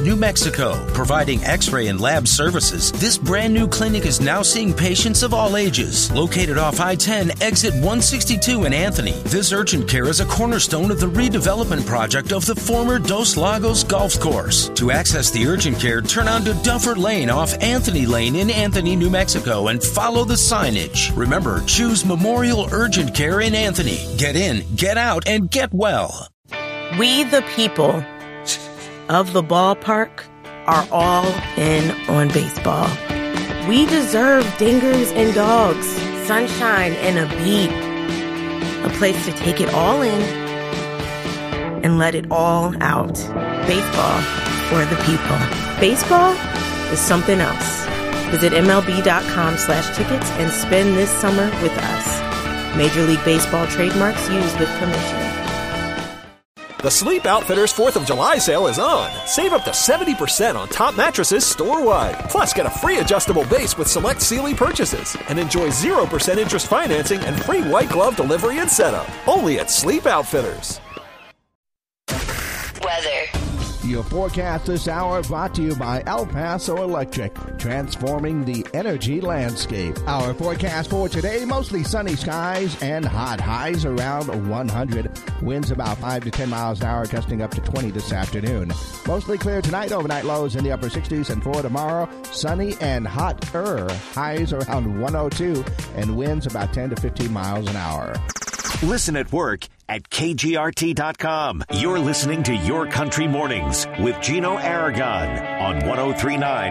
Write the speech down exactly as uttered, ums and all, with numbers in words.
New Mexico. Providing x-ray and lab services, this brand new clinic is now seeing patients of all ages. Located off I ten, exit one sixty-two in Anthony, this urgent care is a cornerstone of the redevelopment project of the former Dos Lagos Golf Course. To access the urgent care, turn onto Duffer Lane off Anthony Lane in Anthony, New Mexico, and follow the signage. Remember, choose Memorial Urgent Care in Anthony. Get in, get out, and get well. We, the people of the ballpark, are all in on baseball. We deserve dingers and dogs, sunshine and a beat, a place to take it all in and let it all out. Baseball for the people. Baseball is something else. Visit MLB.com slash tickets and spend this summer with us. Major League Baseball trademarks used with permission. The Sleep Outfitters fourth of July sale is on. Save up to seventy percent on top mattresses store-wide. Plus, get a free adjustable base with select Sealy purchases. And enjoy zero percent interest financing and free white glove delivery and setup. Only at Sleep Outfitters. Weather. Your forecast this hour brought to you by El Paso Electric, transforming the energy landscape. Our forecast for today, mostly sunny skies and hot, highs around one hundred. Winds about five to ten miles an hour, gusting up to twenty this afternoon. Mostly clear tonight, overnight lows in the upper sixties, and for tomorrow, sunny and hotter. Highs around one oh two, and winds about ten to fifteen miles an hour. Listen at work at K G R T dot com. You're listening to Your Country Mornings with Gino Aragon on one oh three point nine